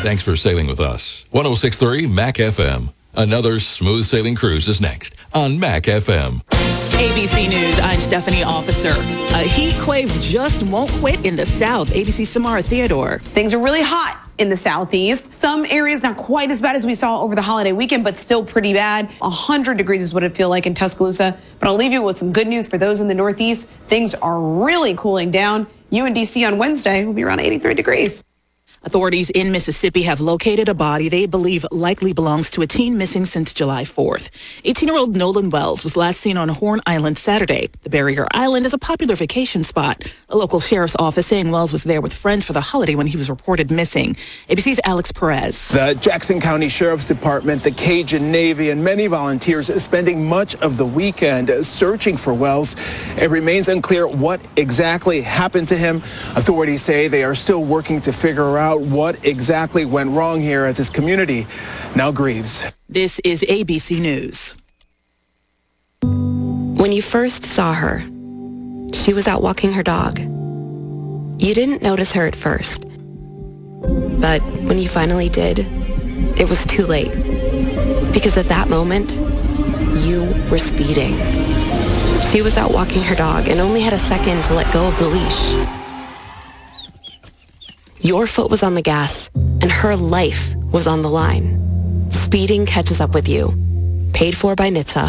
Thanks for sailing with us. 106.3 Mac FM. Another smooth sailing cruise is next on Mac FM. ABC News, I'm Stephanie Officer. A heat wave just won't quit in the South. ABC's Samara Theodore. Things are really hot in the Southeast. Some areas not quite as bad as we saw over the holiday weekend, but still pretty bad. 100 degrees is what it feels like in Tuscaloosa. But I'll leave you with some good news for those in the Northeast. Things are really cooling down. UNDC on Wednesday will be around 83 degrees. Authorities in Mississippi have located a body they believe likely belongs to a teen missing since July 4th. 18-year-old Nolan Wells was last seen on Horn Island Saturday. The barrier island is a popular vacation spot. A local sheriff's office saying Wells was there with friends for the holiday when he was reported missing. ABC's Alex Perez. The Jackson County Sheriff's Department, the Cajun Navy, and many volunteers spending much of the weekend searching for Wells. It remains unclear what exactly happened to him. Authorities say they are still working to figure out what exactly went wrong here as his community now grieves. This is ABC News. When you first saw her, she was out walking her dog. You didn't notice her at first. But when you finally did, it was too late. Because at that moment, you were speeding. She was out walking her dog and only had a second to let go of the leash. Your foot was on the gas, and her life was on the line. Speeding catches up with you. Paid for by NHTSA.